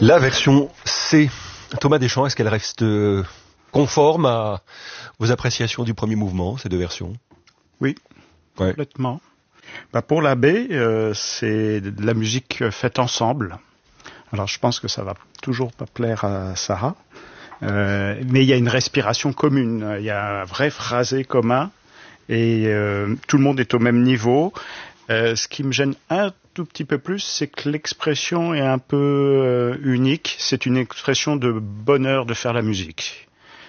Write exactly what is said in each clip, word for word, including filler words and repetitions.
La version C, Thomas Deschamps, est-ce qu'elle reste conforme à vos appréciations du premier mouvement, ces deux versions? Oui, ouais. Complètement. Bah pour la B, euh, c'est de la musique faite ensemble. Alors je pense que ça va toujours pas plaire à Sarah, euh, mais il y a une respiration commune, il y a un vrai phrasé commun et euh, tout le monde est au même niveau. Euh, ce qui me gêne un tout petit peu plus, c'est que l'expression est un peu euh, unique. C'est une expression de bonheur de faire la musique.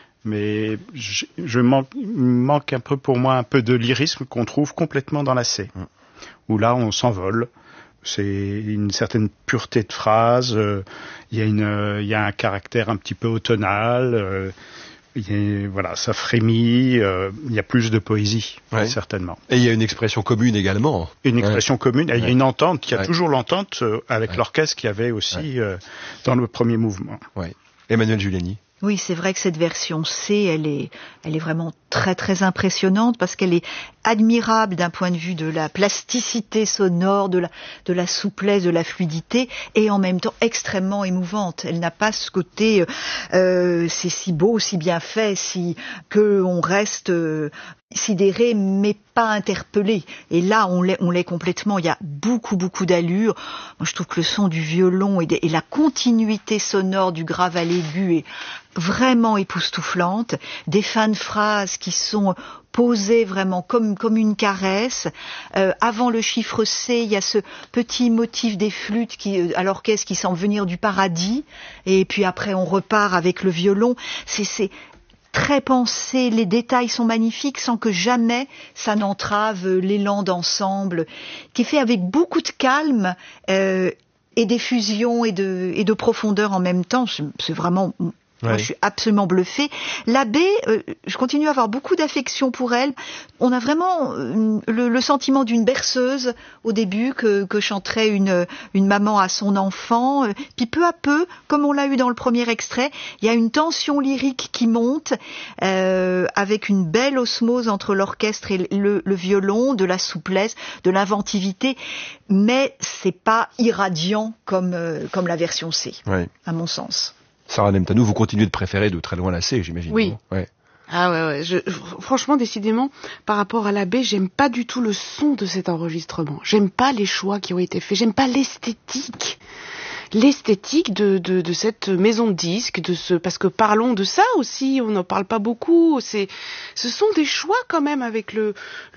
Mais je, je manque, il manque un peu pour moi un peu de lyrisme qu'on trouve complètement dans la C, mmh. où là on s'envole. C'est une certaine pureté de phrase. Euh, il y a une, euh, il y a un caractère un petit peu automnal. Euh, il y a, voilà, ça frémit. Euh, il y a plus de poésie, ouais. certainement. Et il y a une expression commune également. Une expression ouais. commune. Et il y a une entente. Il y a ouais. toujours l'entente euh, avec ouais. l'orchestre qu'il y avait aussi ouais. euh, dans le premier mouvement. Ouais. Emmanuelle Giuliani. Oui, c'est vrai que cette version C, elle est, elle est vraiment très très impressionnante parce qu'elle est admirable d'un point de vue de la plasticité sonore, de la, de la souplesse, de la fluidité, et en même temps extrêmement émouvante. Elle n'a pas ce côté, euh, c'est si beau, si bien fait, si que on reste euh, sidéré mais pas interpellé. Et là, on l'est, on l'est complètement. Il y a beaucoup beaucoup d'allure. Moi, je trouve que le son du violon et, de, et la continuité sonore du grave à l'aigu est vraiment époustouflante, des fins de phrases qui sont posées vraiment comme comme une caresse. Euh, avant le chiffre C, il y a ce petit motif des flûtes qui, à l'orchestre qui semble venir du paradis, et puis après on repart avec le violon. C'est c'est très pensé, les détails sont magnifiques sans que jamais ça n'entrave l'élan d'ensemble, qui est fait avec beaucoup de calme euh, et d'effusion et de et de profondeur en même temps. C'est, c'est vraiment Ouais. Moi, je suis absolument bluffée. La B, euh, je continue à avoir beaucoup d'affection pour elle. On a vraiment euh, le, le sentiment d'une berceuse au début que, que chanterait une, une maman à son enfant. Puis peu à peu, comme on l'a eu dans le premier extrait, il y a une tension lyrique qui monte euh, avec une belle osmose entre l'orchestre et le, le violon, de la souplesse, de l'inventivité. Mais c'est pas irradiant comme, euh, comme la version C, ouais. à mon sens. Sarah Nemtanou, vous continuez de préférer de très loin la C, j'imagine. Oui. Ouais. Ah ouais, ouais. Je, franchement, décidément, par rapport à la B, j'aime pas du tout le son de cet enregistrement. J'aime pas les choix qui ont été faits. J'aime pas l'esthétique. L'esthétique de, de, de cette maison de disques, de ce, parce que parlons de ça aussi, on n'en parle pas beaucoup. C'est, ce sont des choix quand même avec le,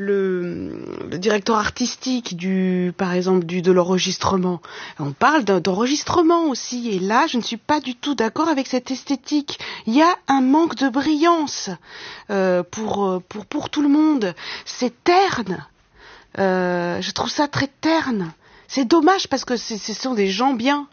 le, le directeur artistique du, par exemple, du, de l'enregistrement. On parle d'enregistrement aussi, et là, je ne suis pas du tout d'accord avec cette esthétique. Il y a un manque de brillance euh, pour, pour, pour tout le monde. C'est terne. Euh, je trouve ça très terne. C'est dommage parce que ce sont des gens bien,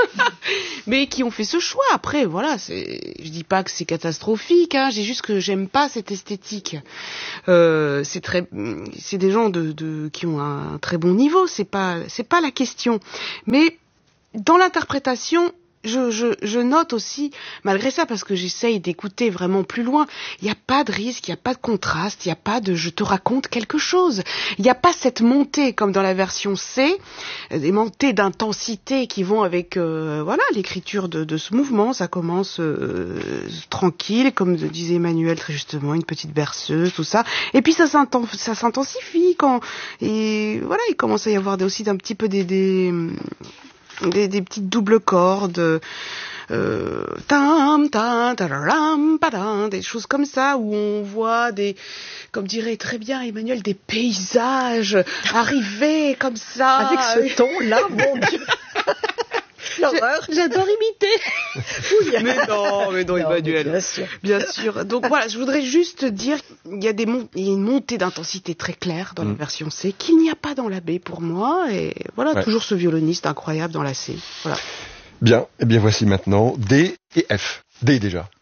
mais qui ont fait ce choix. Après, voilà, c'est, je dis pas que c'est catastrophique, hein, j'ai juste que j'aime pas cette esthétique. Euh, c'est très, c'est des gens de, de qui ont un très bon niveau. C'est pas, c'est pas la question. Mais dans l'interprétation, Je, je, je note aussi, malgré ça, parce que j'essaye d'écouter vraiment plus loin, il n'y a pas de risque, il n'y a pas de contraste, il n'y a pas de je te raconte quelque chose. Il n'y a pas cette montée comme dans la version C, des montées d'intensité qui vont avec euh, voilà l'écriture de, de ce mouvement. Ça commence euh, tranquille, comme disait Emmanuel très justement, une petite berceuse, tout ça. Et puis ça, ça s'intensifie quand et voilà, il commence à y avoir aussi un petit peu des... des Des, des petites doubles cordes, euh, tam, tam, tararam, padam, des choses comme ça où on voit des, comme dirait très bien Emmanuel, des paysages arriver comme ça. Avec ce ton-là, mon Dieu. L'horreur. J'adore imiter. Oui. Mais non, mais non, non Emmanuel. Bien sûr. Bien sûr. Donc voilà, je voudrais juste dire qu'il y a des mon- il y a une montée d'intensité très claire dans mmh. la version C qu'il n'y a pas dans la B pour moi. Et voilà, ouais. toujours ce violoniste incroyable dans la C. Voilà. Bien. Eh bien, voici maintenant D et F. D déjà.